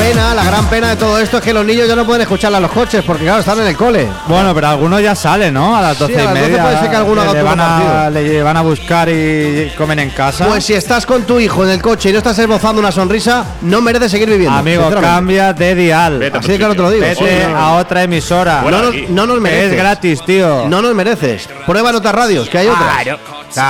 la gran pena de todo esto es que los niños ya no pueden escucharla a los coches porque claro, están en el cole. Bueno, pero algunos ya salen, ¿no? A las 12 Sí, a las 12 y media. puede ser que alguno haga otro partido. Le van a buscar y comen en casa. Pues si estás con tu hijo en el coche y no estás esbozando una sonrisa, no mereces seguir viviendo. Amigo, cambia de dial. Vete a Así de claro te lo digo. Vete a otra emisora. Bueno, No nos Que mereces. es gratis, tío. No nos mereces. Prueba en otras radios, que hay otras. Claro.